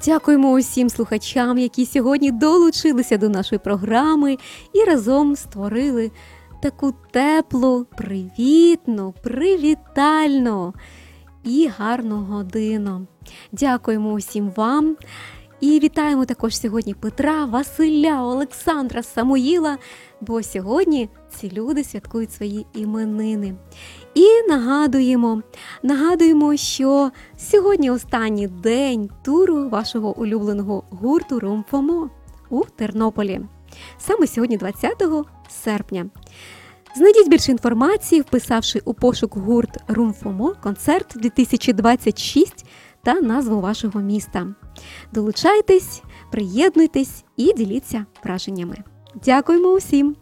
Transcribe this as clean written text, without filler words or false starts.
Дякуємо усім слухачам, які сьогодні долучилися до нашої програми і разом створили таку теплу, привітну, привітальну і гарну годину. Дякуємо усім вам. І вітаємо також сьогодні Петра, Василя, Олександра, Самуїла, бо сьогодні ці люди святкують свої іменини. І нагадуємо, що сьогодні останній день туру вашого улюбленого гурту «Румфомо» у Тернополі. Саме сьогодні, 20 серпня. Знайдіть більше інформації, вписавши у пошук гурт «Румфомо» концерт 2026 та назву вашого міста. Долучайтесь, приєднуйтесь і діліться враженнями. Дякуємо усім!